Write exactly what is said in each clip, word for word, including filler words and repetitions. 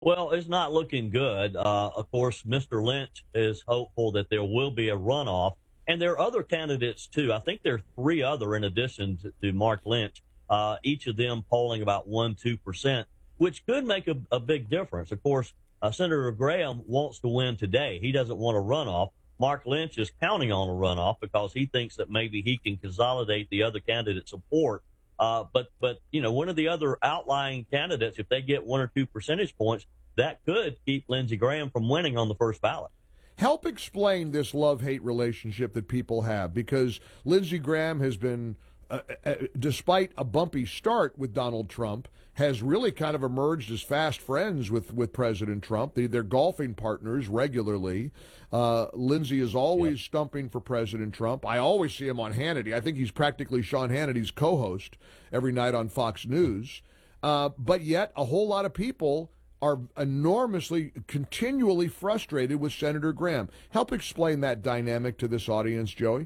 Well, it's not looking good. Uh, of course, Mister Lynch is hopeful that there will be a runoff, and there are other candidates too. I think there are three other in addition to, to Mark Lynch, uh, each of them polling about one, two percent, which could make a, a big difference. Of course, uh, Senator Graham wants to win today. He doesn't want a runoff. Mark Lynch is counting on a runoff because he thinks that maybe he can consolidate the other candidate's support. Uh, but, but you know, one of the other outlying candidates, if they get one or two percentage points, that could keep Lindsey Graham from winning on the first ballot. Help explain this love-hate relationship that people have, because Lindsey Graham has been, uh, uh, despite a bumpy start with Donald Trump, has really kind of emerged as fast friends with, with President Trump. They, they're golfing partners regularly. Uh, Lindsey is always yep. stumping for President Trump. I always see him on Hannity. I think he's practically Sean Hannity's co-host every night on Fox News. Uh, but yet a whole lot of people are enormously, continually frustrated with Senator Graham. Help explain that dynamic to this audience, Joey.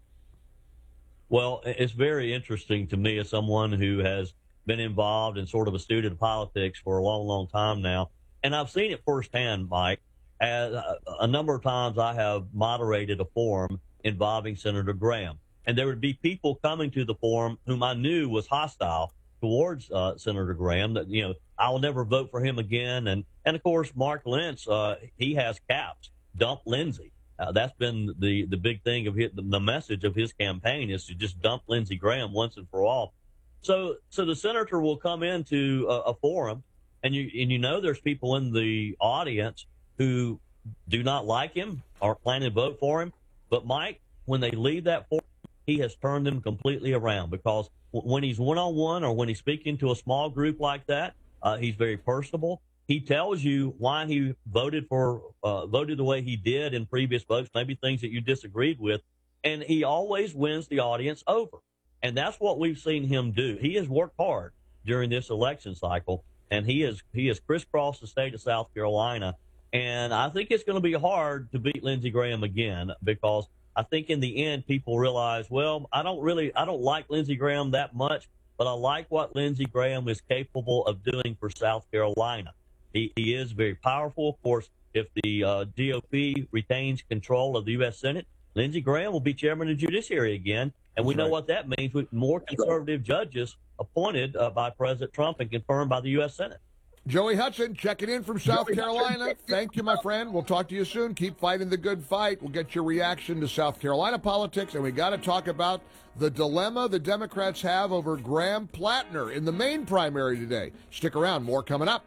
Well, it's very interesting to me as someone who has been involved in sort of a student of politics for a long, long time now. And I've seen it firsthand, Mike. As a, a number of times I have moderated a forum involving Senator Graham. And there would be people coming to the forum whom I knew was hostile towards uh, Senator Graham, that, you know, I'll never vote for him again. And, and of course, Mark Lynch, uh, he has caps. Dump Lindsey. Uh, that's been the, the big thing of his, the message of his campaign is to just dump Lindsey Graham once and for all. So, so the senator will come into a, a forum, and you and you know there's people in the audience who do not like him, aren't planning to vote for him. But Mike, when they leave that forum, he has turned them completely around, because w- when he's one-on-one or when he's speaking to a small group like that, uh, he's very personable. He tells you why he voted for uh, voted the way he did in previous votes, maybe things that you disagreed with, and he always wins the audience over. And that's what we've seen him do. He has worked hard during this election cycle, and he has he has crisscrossed the state of South Carolina. And I think it's going to be hard to beat Lindsey Graham again, because I think in the end people realize, well, I don't really I don't like Lindsey Graham that much, but I like what Lindsey Graham is capable of doing for South Carolina. He, he is very powerful. Of course, if the uh, G O P retains control of the U S Senate, Lindsey Graham will be chairman of the judiciary again. And we know what that means with more conservative judges appointed uh, by President Trump and confirmed by the U S Senate. Joey Hudson checking in from South Carolina. Thank you, my friend. We'll talk to you soon. Keep fighting the good fight. We'll get your reaction to South Carolina politics, and we got to talk about the dilemma the Democrats have over Graham Plattner in the Maine primary today. Stick around. More coming up.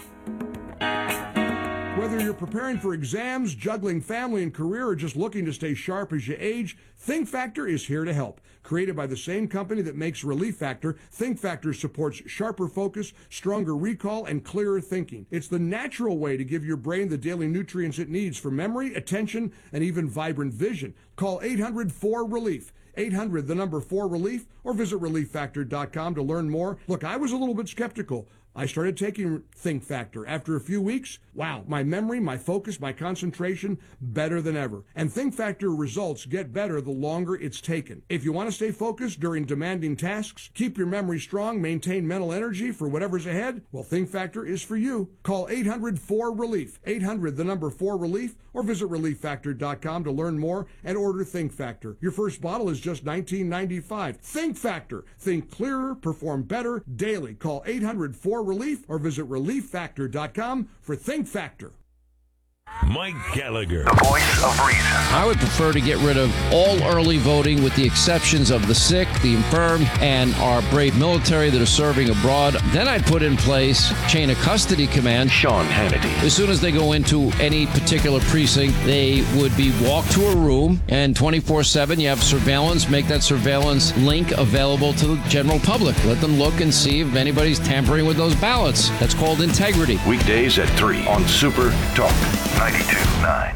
Whether you're preparing for exams, juggling family and career, or just looking to stay sharp as you age, Think Factor is here to help. Created by the same company that makes Relief Factor, Think Factor supports sharper focus, stronger recall, and clearer thinking. It's the natural way to give your brain the daily nutrients it needs for memory, attention, and even vibrant vision. Call eight hundred four relief. eight hundred, the number four relief, or visit relief factor dot com to learn more. Look, I was a little bit skeptical. I started taking Think Factor. After a few weeks, wow, my memory, my focus, my concentration, better than ever. And Think Factor results get better the longer it's taken. If you want to stay focused during demanding tasks, keep your memory strong, maintain mental energy for whatever's ahead, well, Think Factor is for you. Call eight hundred four relief. eight hundred, the number four relief, or visit relief factor dot com to learn more and order Think Factor. Your first bottle is just nineteen ninety-five. Think Factor. Think clearer, perform better daily. Call eight hundred four relief or visit relief factor dot com for Think Factor. Mike Gallagher, the voice of reason. I would prefer to get rid of all early voting with the exceptions of the sick, the infirm, and our brave military that are serving abroad. Then I'd put in place chain of custody command. Sean Hannity. As soon as they go into any particular precinct, they would be walked to a room, and twenty-four seven you have surveillance. Make that surveillance link available to the general public. Let them look and see if anybody's tampering with those ballots. That's called integrity. Weekdays at three on Super Talk ninety-two point nine.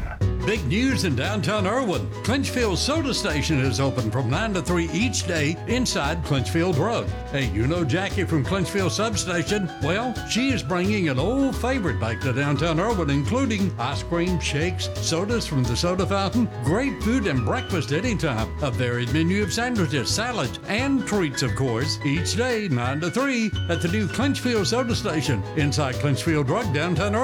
Big news in downtown Irwin. Clinchfield Soda Station is open from nine to three each day inside Clinchfield Road. Hey, you know Jackie from Clinchfield Substation? Well, she is bringing an old favorite back to downtown Irwin, including ice cream, shakes, sodas from the soda fountain, great food and breakfast anytime, a varied menu of sandwiches, salads, and treats, of course, each day, nine to three, at the new Clinchfield Soda Station inside Clinchfield Road, downtown Irwin.